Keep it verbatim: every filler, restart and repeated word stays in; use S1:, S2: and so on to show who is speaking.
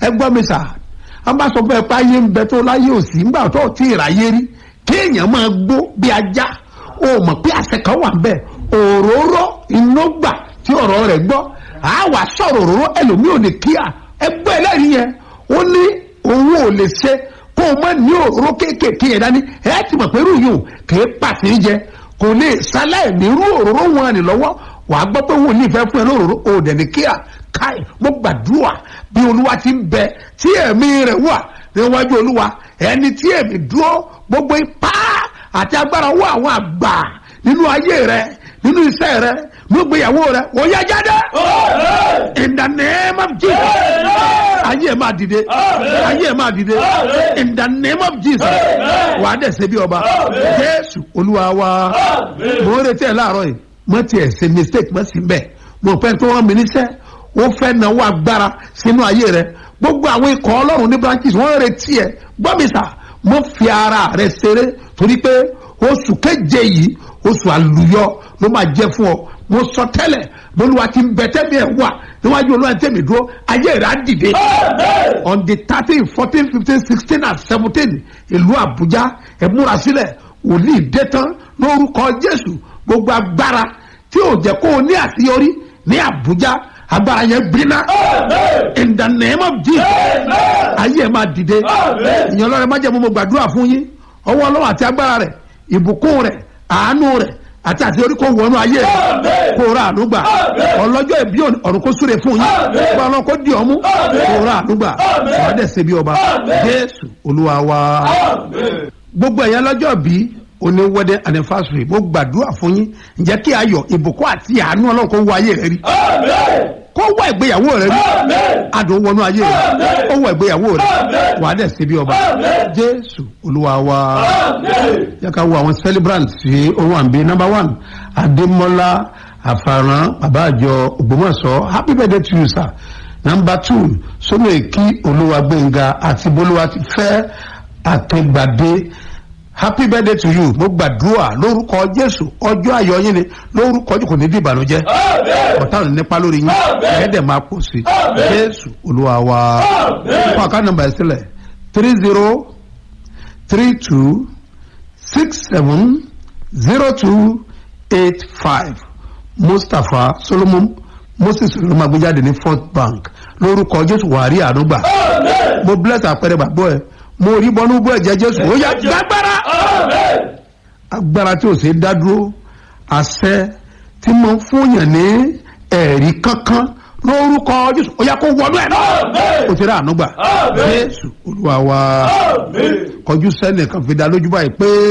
S1: ẹ gbọ́ mi sà á bá sọ fún ẹ pé ayé ń bẹ tó láyé òsì ńgbà tó tí ì ráyé rí kéèyàn máa gbó bí ajá o mọ̀ pé àṣẹ kan wà bẹ́ẹ̀ òróró iná gbà tí ọ̀rọ̀ rẹ̀ gbọ́ àwa sọ̀rọ̀ òróró ẹlòmíì ò lè kíá ẹgbẹ́ ẹlẹ́rìí yẹn ó ní òun ò lè ṣe kó o má ní òróró kéékèèké yẹn dání ẹ ti mọ̀ pé irú yìí kì í pàṣẹ jẹ kò lè sáláì ní irú òróró wọn ni lọ́wọ́ wàá gbọ́ pé wọn ò ní ìfẹ́ fún ẹ lóróró ò dẹ̀ ní kíá káì mo gbàdúrà bí olúwa ti ń bẹ tí ẹ̀mí rẹ̀ wà níwájú olúwa ẹni tí ẹ̀mí dúró gbogbo ipá àti agbára wọ àwọn àgbà nínú ayé rẹ nínú iṣẹ́ rẹ nínú ìgbéyàwó rẹ wọ́n yá jáde. In the name of Jesus. ayé ẹ̀ máa dìde ayé ẹ̀ máa dìde in the name of Jesus. wà á dẹ̀ ṣe bí ọba Jésù olúwa wa. mo ń retí ẹ̀ láàárọ̀ yìí mo tiẹ̀ ṣe mistake mo sì ń bẹ̀ mo pẹ́ tó wọ́n mi níṣẹ́ wọ́n fẹ́ náwó agbára sínú ayé rẹ gbogbo àwọn ikọ̀ ọlọ́run ní branches wọ́n retí ẹ̀ gbọ́ mi sà mo fi ara rẹ ṣeré torí pé oṣù keje yìí oṣù àlùyọ ló máa jẹ fún ọ mo sọ tẹ́lẹ̀ bolúwa ti ń bẹ tẹ́mi ẹ̀ wà níwájú olúwa tẹ́mi dúró ayé rẹ̀ á dìde. on the thirteen fourteen fifteen sixteen and seventeen ìlú Àbújá ẹ múra sílẹ̀ wòlíì dé tán lórúkọ Jésù gbogbo agbára tí ò jẹ́ kó o ní àṣeyọrí ní Àbújá agbára yẹn gbiná in the name of Jesus. ayé ẹ máa dìde ìyẹn lọ́rẹ́ má jẹ́ mo mo gbàdúrà fún yín ọwọ́ ọlọ́run àti agbára rẹ̀ ìbùkún rẹ̀ àánú rẹ̀ àti àti orí kò wọnú ayé rẹ̀ kò ra àánú gbà ọlọ́jọ́ ìbí ọ̀run kò súre fún yín gba ọlọ́run kò di ọmú kò ra àánú gbà wàá dẹ̀ ṣe bí ọba Jésù olúwa wa. gbogbo ẹ̀yàn lọ́jọ́ bí oní wedding anniversary mo gbàdúrà fún yín ǹjẹ́ kí ayọ̀ ìbùkún àti àánú ọlọ́run kò wọ ayé rẹ̀ rí kó wá ìgbéyàwó rẹ̀ rí adùn wọnú ayé rẹ̀ kó wọ ìgbéyàwó rẹ̀ wà á dẹ̀ ṣe bí ọba Jésù olúwa wa. yẹ ká wo àwọn celebrants sí ohun àǹbí number one Adémọ́lá Àfàràn bàbá àjọ Ògbómọ̀ṣọ́ happy birthday to you sir. number two Sọ́nùèkí Olúwagbénga àti Bólúwa ti fẹ́ Àtẹ̀gbàdé happy birthday to you mo gbàdúrà lórúkọ Jésù ọjọ́ ayọ̀ yín ni lórúkọ Jésù kò ní di ìbànújẹ́ ọ̀tá ò ní nípa lórí yín ẹ̀ẹ́dẹ̀ máa pọ̀ sí Jésù olúwa wa. fún àká nọ́mbà ìsílẹ̀ three zero three two six seven zero two eight five Mustapha Solomon Moses ló gbéjáde ní First Bank lórúkọ Jésù wàá rí àdúgbà mo bless àpẹẹrẹ gbàgbọ́ ẹ mo rí bọ́nú bọ́ ẹ̀jẹ̀ Jésù ó yá gbàgbára agbára tí ò ṣe dá dúró àṣẹ tí mo fún yàn ní ẹ̀rí kankan lórúkọ Jésù ó yá kó wọnú ẹ̀ náà ó ti rà ànúgbà Jésù olúwa wa kọjú sẹ́nìkan fi dá lójú báyìí pé.